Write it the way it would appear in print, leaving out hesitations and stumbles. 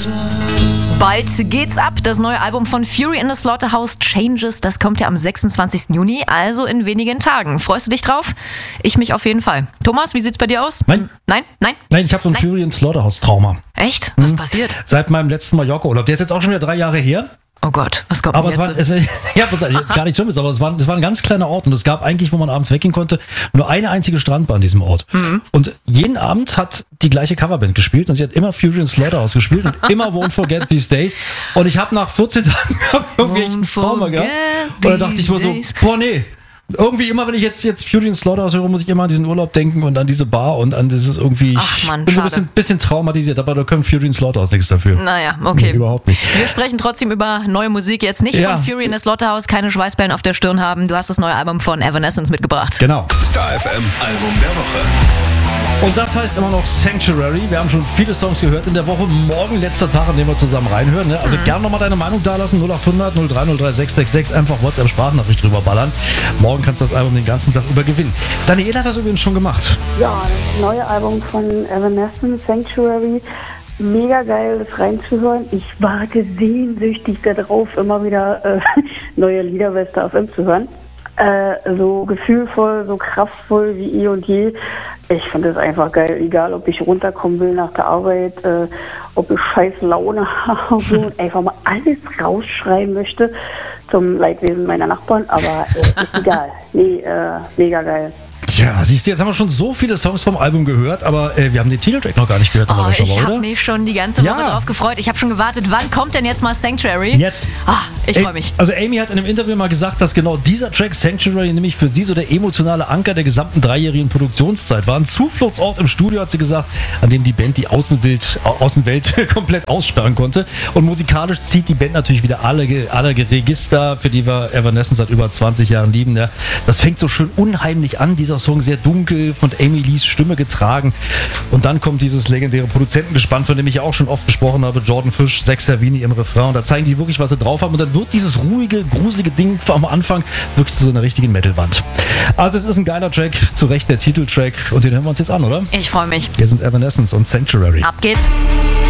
Bald geht's ab. Das neue Album von Fury in the Slaughterhouse, Changes, das kommt ja am 26. Juni, also in wenigen Tagen. Freust du dich drauf? Ich mich auf jeden Fall. Thomas, wie sieht's bei dir aus? Nein. Nein? Nein, ich habe so ein Fury in the Slaughterhouse-Trauma. Echt? Was passiert? Seit meinem letzten Mallorca-Urlaub. Der ist jetzt auch schon wieder 3 Jahre her. Oh Gott, was kommt Aber denn es war, jetzt? was jetzt gar nicht schlimm ist, aber es war ein ganz kleiner Ort und es gab eigentlich, wo man abends weggehen konnte, nur eine einzige Strandbar an diesem Ort. Und jeden Abend hat die gleiche Coverband gespielt und sie hat immer Fury in the Slaughterhouse gespielt und immer Won't Forget These Days. Und ich habe nach 14 Tagen irgendwie echt ein Trauma gehabt. Und da dachte ich mir so, boah nee. Irgendwie immer, wenn ich jetzt Fury in the Slaughterhouse höre, muss ich immer an diesen Urlaub denken und an diese Bar und an dieses irgendwie. Ach Mann, ich bin so ein bisschen traumatisiert, aber da können Fury in the Slaughterhouse nichts dafür. Naja, okay. Nee, überhaupt nicht. Wir sprechen trotzdem über neue Musik. Jetzt nicht von Fury in the Slaughterhouse, keine Schweißperlen auf der Stirn haben. Du hast das neue Album von Evanescence mitgebracht. Genau. Star FM Album der Woche. Und das heißt immer noch Sanctuary. Wir haben schon viele Songs gehört in der Woche. Morgen letzter Tag, an dem wir zusammen reinhören. Ne? Also gerne nochmal deine Meinung dalassen. 0800 030 666. Einfach WhatsApp-Sprachnachricht drüber ballern. Morgen kannst du das Album den ganzen Tag über gewinnen. Daniela hat das übrigens schon gemacht. Ja, das neue Album von Evanescence, Sanctuary. Mega geil, das reinzuhören. Ich warte sehnsüchtig darauf, immer wieder neue Lieder bei Star FM zu hören. So gefühlvoll, so kraftvoll wie eh und je. Ich finde es einfach geil, egal ob ich runterkommen will nach der Arbeit, ob ich scheiß Laune habe und einfach mal alles rausschreiben möchte zum Leidwesen meiner Nachbarn, aber ist egal. Nee, mega geil. Tja, siehst du, jetzt haben wir schon so viele Songs vom Album gehört, aber wir haben den Titeltrack noch gar nicht gehört. Ich habe mich schon die ganze Woche drauf gefreut. Ich habe schon gewartet, wann kommt denn jetzt mal Sanctuary? Jetzt. Ich freue mich. Also Amy hat in einem Interview mal gesagt, dass genau dieser Track Sanctuary nämlich für sie so der emotionale Anker der gesamten 3-jährigen Produktionszeit war. Ein Zufluchtsort im Studio, hat sie gesagt, an dem die Band die Außenwelt komplett aussperren konnte. Und musikalisch zieht die Band natürlich wieder alle Register, für die wir Evanescence seit über 20 Jahren lieben. Ja. Das fängt so schön unheimlich an, dieser Song sehr dunkel, von Amy Lees Stimme getragen. Und dann kommt dieses legendäre Produzentengespann, von dem ich ja auch schon oft gesprochen habe, Jordan Fish, Zach Savini im Refrain. Und da zeigen die wirklich, was sie drauf haben. Und dann wird dieses ruhige, gruselige Ding am Anfang wirklich zu so einer richtigen Metalwand. Also es ist ein geiler Track, zu Recht der Titeltrack. Und den hören wir uns jetzt an, oder? Ich freue mich. Hier sind Evanescence und Sanctuary. Ab geht's.